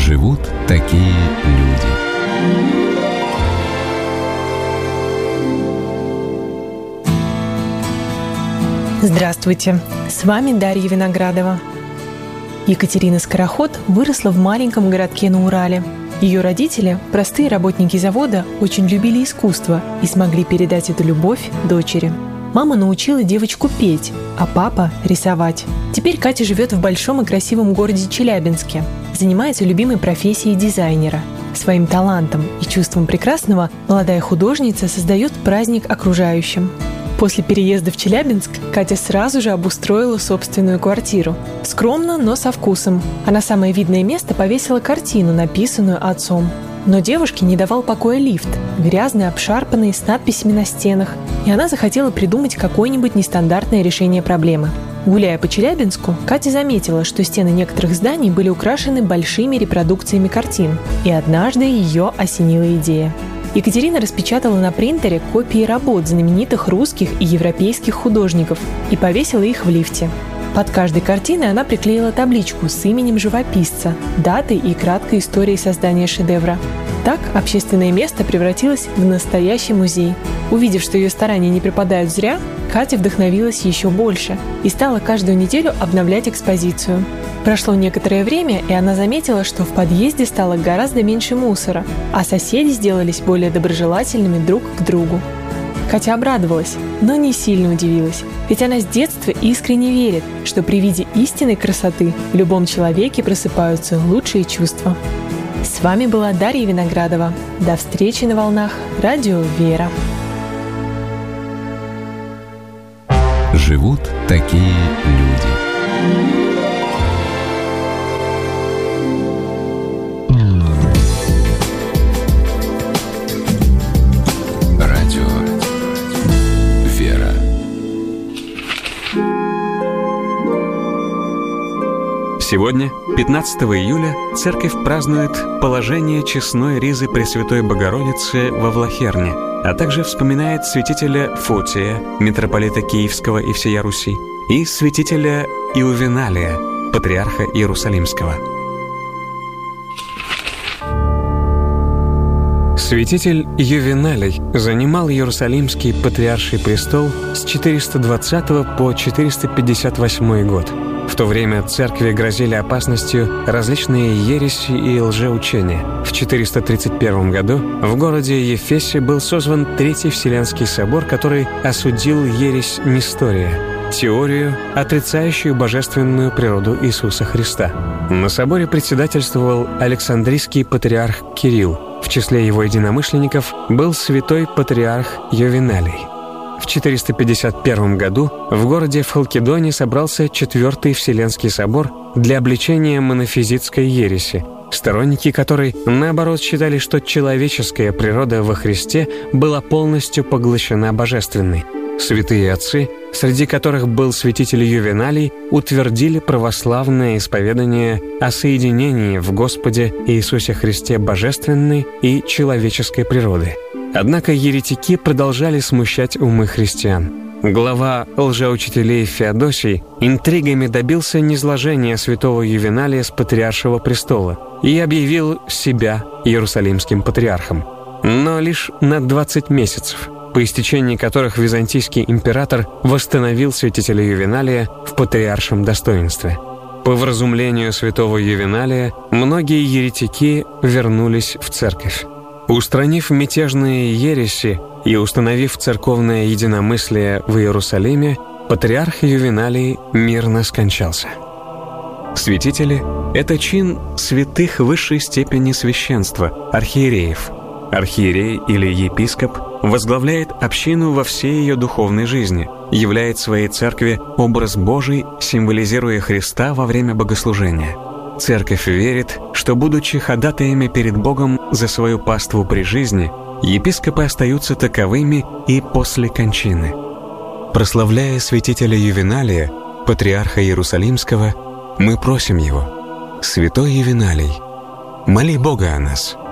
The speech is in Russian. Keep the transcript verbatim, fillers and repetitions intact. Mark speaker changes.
Speaker 1: Живут такие люди.
Speaker 2: Здравствуйте, с вами Дарья Виноградова. Екатерина Скороход выросла в маленьком городке на Урале. Ее родители, простые работники завода, очень любили искусство и смогли передать эту любовь дочери. Мама научила девочку петь, а папа – рисовать. Теперь Катя живет в большом и красивом городе Челябинске. Занимается любимой профессией дизайнера. Своим талантом и чувством прекрасного молодая художница создает праздник окружающим. После переезда в Челябинск Катя сразу же обустроила собственную квартиру. Скромно, но со вкусом. А на самое видное место повесила картину, написанную отцом. Но девушке не давал покоя лифт, грязный, обшарпанный, с надписями на стенах, и она захотела придумать какое-нибудь нестандартное решение проблемы. Гуляя по Челябинску, Катя заметила, что стены некоторых зданий были украшены большими репродукциями картин, и однажды ее осенила идея. Екатерина распечатала на принтере копии работ знаменитых русских и европейских художников и повесила их в лифте. Под каждой картиной она приклеила табличку с именем живописца, датой и краткой историей создания шедевра. Так общественное место превратилось в настоящий музей. Увидев, что ее старания не пропадают зря, Катя вдохновилась еще больше и стала каждую неделю обновлять экспозицию. Прошло некоторое время, и она заметила, что в подъезде стало гораздо меньше мусора, а соседи сделались более доброжелательными друг к другу. Катя обрадовалась, но не сильно удивилась, ведь она с детства искренне верит, что при виде истинной красоты в любом человеке просыпаются лучшие чувства. С вами была Дарья Виноградова. До встречи на волнах Радио Вера.
Speaker 1: Живут такие люди.
Speaker 3: Сегодня, пятнадцатого июля, церковь празднует положение честной ризы Пресвятой Богородицы во Влахерне, а также вспоминает святителя Фотия, митрополита Киевского и всея Руси, и святителя Иувеналия, патриарха Иерусалимского. Святитель Ювеналий занимал Иерусалимский патриарший престол с четыреста двадцатого по четыреста пятьдесят восьмой год. В то время церкви грозили опасностью различные ереси и лжеучения. В четыреста тридцать первом году в городе Ефесе был созван Третий Вселенский собор, который осудил ересь Нестория, теорию, отрицающую божественную природу Иисуса Христа. На соборе председательствовал Александрийский патриарх Кирилл. В числе его единомышленников был святой патриарх Ювеналий. В четыреста пятьдесят первом году в городе в Халкидоне собрался Четвертый Вселенский собор для обличения монофизитской ереси, сторонники которой, наоборот, считали, что человеческая природа во Христе была полностью поглощена божественной. Святые отцы, среди которых был святитель Ювеналий, утвердили православное исповедание о соединении в Господе Иисусе Христе божественной и человеческой природы. Однако еретики продолжали смущать умы христиан. Глава лжеучителей Феодосий интригами добился низложения святого Ювеналия с патриаршего престола и объявил себя иерусалимским патриархом. Но лишь на двадцать месяцев, по истечении которых византийский император восстановил святителя Ювеналия в патриаршем достоинстве. По вразумлению святого Ювеналия многие еретики вернулись в церковь. Устранив мятежные ереси и установив церковное единомыслие в Иерусалиме, патриарх Ювеналий мирно скончался. Святители – это чин святых высшей степени священства, архиереев. Архиерей или епископ возглавляет общину во всей ее духовной жизни, являет своей церкви образ Божий, символизируя Христа во время богослужения. Церковь верит, что, будучи ходатаями перед Богом за свою паству при жизни, епископы остаются таковыми и после кончины. Прославляя святителя Ювеналия, патриарха Иерусалимского, мы просим его: «Святой Ювеналий, моли Бога о нас».